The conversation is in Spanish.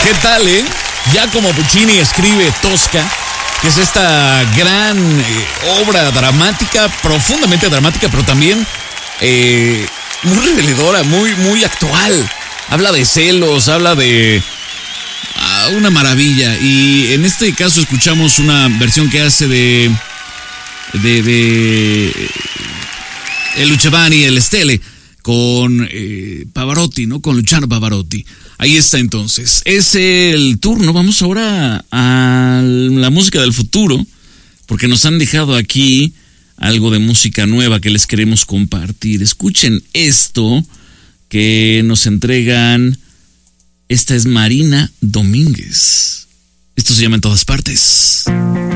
¿Qué tal, Giacomo Puccini escribe Tosca, que es esta gran obra dramática, profundamente dramática, pero también muy reveladora, muy actual. Habla de celos, habla de una maravilla. Y en este caso escuchamos una versión que hace de el Luciani, el Stelle, con Pavarotti, ¿no? Con Luciano Pavarotti. Ahí está entonces. Es el turno. Vamos ahora a la música del futuro, porque nos han dejado aquí algo de música nueva que les queremos compartir. Escuchen esto que nos entregan. Esta es Marina Domínguez. Esto se llama En Todas Partes.